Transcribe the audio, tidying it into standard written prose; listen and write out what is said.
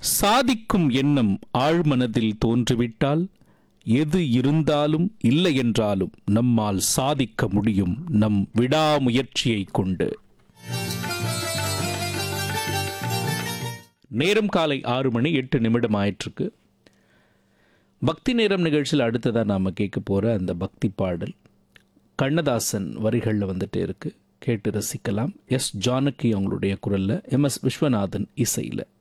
சாதிக்கும் எண்ணம் ஆழ்மனதில் தோன்றிவிட்டால் எது இருந்தாலும் இல்லை என்றாலும் நம்மால் சாதிக்க முடியும் நம் விடாமுயற்சியை கொண்டு. நேரம் காலை 6:08 ஆயிற்றுக்கு. பக்தி நேரம் நிகழ்ச்சியில் அடுத்ததாக நாம் கேட்க போகிற அந்த பக்தி பாடல் கண்ணதாசன் வரிகளில் வந்துட்டு இருக்கு. கேட்டு ரசிக்கலாம். எஸ் ஜானகி அவங்களுடைய குரலில், எம் எஸ் விஸ்வநாதன் இசையில்.